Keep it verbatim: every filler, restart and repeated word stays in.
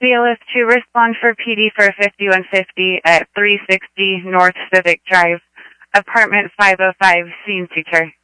Bailiff to respond for P D for fifty-one fifty at three sixty North Civic Drive, apartment five oh five, scene teacher.